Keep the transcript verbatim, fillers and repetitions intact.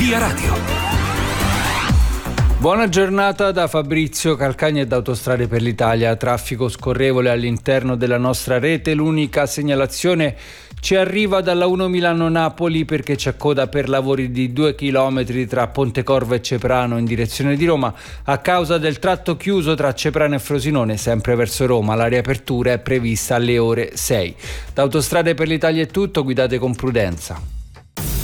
Via Radio. Buona giornata da Fabrizio Calcagni e da Autostrade per l'Italia. Traffico scorrevole all'interno della nostra rete. L'unica segnalazione ci arriva dalla uno Milano-Napoli perché c'è coda per lavori di due chilometri tra Pontecorvo e Ceprano in direzione di Roma a causa del tratto chiuso tra Ceprano e Frosinone sempre verso Roma. La riapertura è prevista alle ore sei. Da Autostrade per l'Italia è tutto, guidate con prudenza.